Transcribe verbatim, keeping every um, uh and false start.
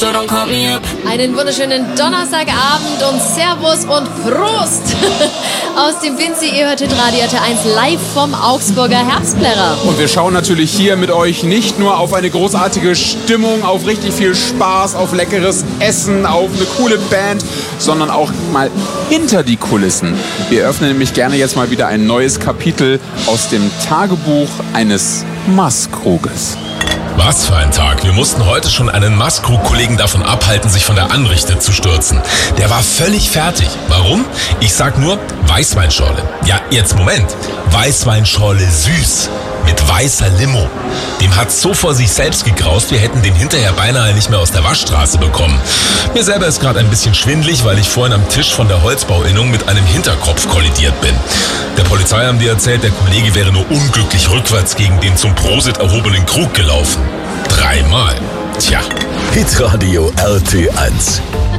so don't call me up. Einen wunderschönen Donnerstagabend und Servus und Prost aus dem Vinci. Ihr hört Radio T eins live vom Augsburger Herbstplärrer. Und wir schauen natürlich hier mit euch nicht nur auf eine großartige Stimmung, auf richtig viel Spaß, auf leckeres Essen, auf eine coole Band, sondern auch mal hinter die Kulissen. Wir öffnen nämlich gerne jetzt mal wieder ein neues Kapitel aus dem Tagebuch eines Masskruges. Was für ein Tag. Wir mussten heute schon einen Masskrug-Kollegen davon abhalten, sich von der Anrichte zu stürzen. Der war völlig fertig. Warum? Ich sag nur Weißweinschorle. Ja, jetzt Moment. Weißweinschorle süß. Mit weißer Limo. Dem hat's so vor sich selbst gegraust, wir hätten den hinterher beinahe nicht mehr aus der Waschstraße bekommen. Mir selber ist gerade ein bisschen schwindelig, weil ich vorhin am Tisch von der Holzbauinnung mit einem Hinterkopf kollidiert bin. Der Polizei haben die erzählt, der Kollege wäre nur unglücklich rückwärts gegen den zum Prosit erhobenen Krug gelaufen. Dreimal. Tja. Hitradio R T eins.